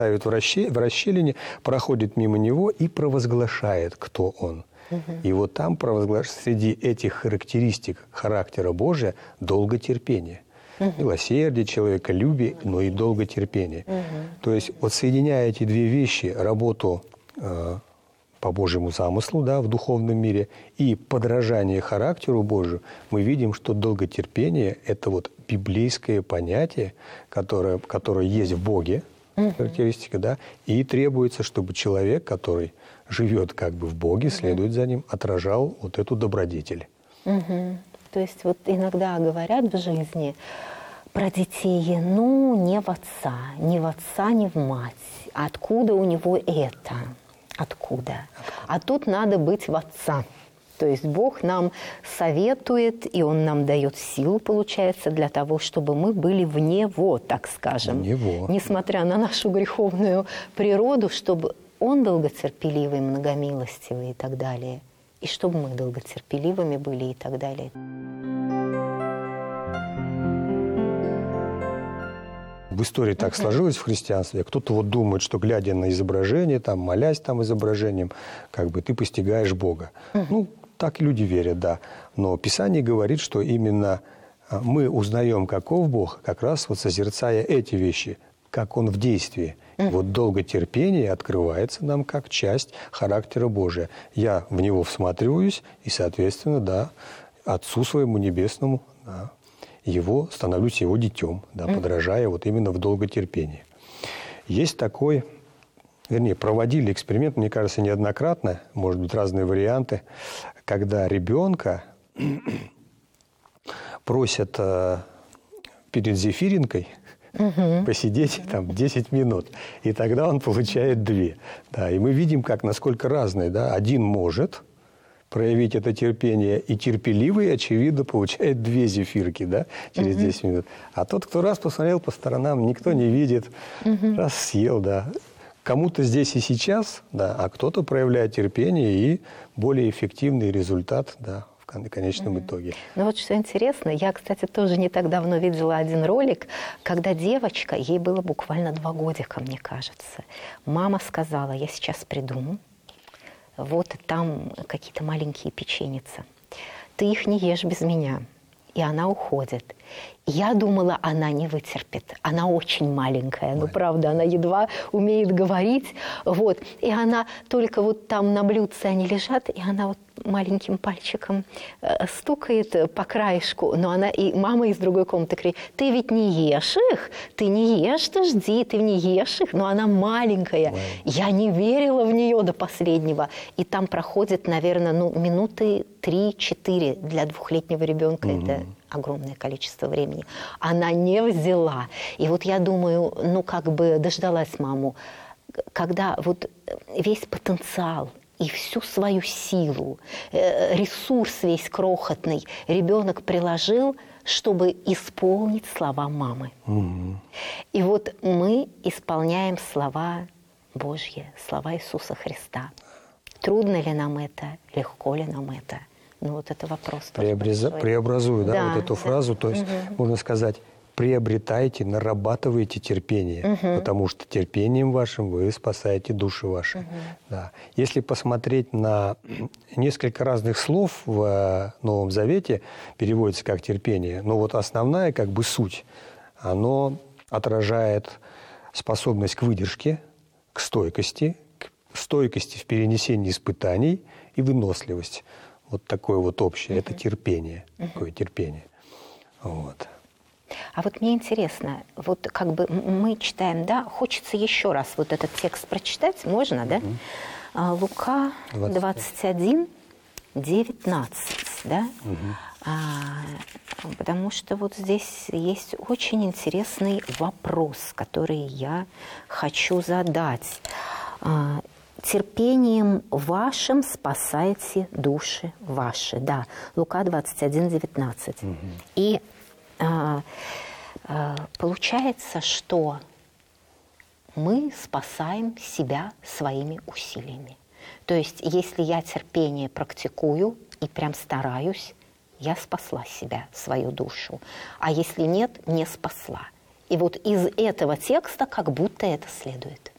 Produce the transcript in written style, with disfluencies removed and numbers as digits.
ставит в расщелине, проходит мимо него и провозглашает, кто он. И вот там среди этих характеристик характера Божия долготерпение. Милосердие, человеколюбие, но и долготерпение. То есть, вот соединяя эти две вещи, работу по Божьему замыслу, да, в духовном мире, и подражание характеру Божию, мы видим, что долготерпение – это вот библейское понятие, которое есть в Боге, характеристика, да, и требуется, чтобы человек, который живет как бы в Боге, следует за Ним, отражал вот эту добродетель. То есть вот иногда говорят в жизни про детей, ну, не в отца, ни в мать. Откуда у него это? Откуда? А тут надо быть в отца. То есть Бог нам советует, и Он нам дает силу, получается, для того, чтобы мы были в Него, так скажем. Несмотря на нашу греховную природу, чтобы Он долготерпеливый, многомилостивый и так далее. И чтобы мы долготерпеливыми были и так далее. В истории так сложилось в христианстве. Кто-то вот думает, что глядя на изображение, там, молясь там изображением, как бы ты постигаешь Бога. Ну, так люди верят, да. Но Писание говорит, что именно мы узнаем, каков Бог, как раз вот созерцая эти вещи, как Он в действии. Вот долготерпение открывается нам как часть характера Божия. Я в Него всматриваюсь и, соответственно, да, Отцу Своему Небесному, да, становлюсь Его детем, да, подражая вот именно в долготерпении. Есть такой, проводили эксперимент, мне кажется, неоднократно, может быть, разные варианты, когда ребенка просят перед зефиринкой посидеть там 10 минут, и тогда он получает 2. Да, и мы видим, насколько разные. Да? Один может проявить это терпение, и терпеливый, очевидно, получает 2 зефирки, да, через 10 минут. А тот, кто раз посмотрел по сторонам, никто не видит, раз съел, да. Кому-то здесь и сейчас, да, а кто-то проявляет терпение и более эффективный результат, да, в конечном итоге. Ну вот что интересно, я, кстати, тоже не так давно видела один ролик, когда девочка, ей было буквально 2 годика, мне кажется. Мама сказала: я сейчас приду, вот там какие-то маленькие печеницы, ты их не ешь без меня. И она уходит. Я думала, она не вытерпит. Она очень маленькая. Ну, правда, она едва умеет говорить. Вот. И она только вот там на блюдце они лежат, и она вот маленьким пальчиком стукает по краешку. Но она, и мама из другой комнаты говорит: ты ведь не ешь их, ты не ешь, ты жди, ты не ешь их. Но она маленькая. Я не верила в нее до последнего. И там проходит, наверное, минуты 3-4 для 2-летнего ребенка. Это огромное количество времени. Она не взяла. И вот я думаю, дождалась маму, когда вот весь потенциал и всю свою силу, ресурс весь крохотный ребенок приложил, чтобы исполнить слова мамы. И вот мы исполняем слова Божьи, слова Иисуса Христа. Трудно ли нам это? Легко ли нам это? Ну, вот это вопрос. Преобразую, да, вот эту фразу. То есть, можно сказать, приобретайте, нарабатывайте терпение, потому что терпением вашим вы спасаете души ваши. Да. Если посмотреть на несколько разных слов в Новом Завете, переводится как терпение, но вот основная суть, оно отражает способность к выдержке, к стойкости в перенесении испытаний и выносливость. Вот такое вот общее, это терпение, такое терпение. Вот. А вот мне интересно, вот мы читаем, да, хочется еще раз вот этот текст прочитать, можно, да? Лука 21, 19, да? Потому что вот здесь есть очень интересный вопрос, который я хочу задать. Терпением вашим спасайте души ваши. Да, Лука 21, 19. И получается, что мы спасаем себя своими усилиями. То есть, если я терпение практикую и прям стараюсь, я спасла себя, свою душу. А если нет, не спасла. И вот из этого текста как будто это следует.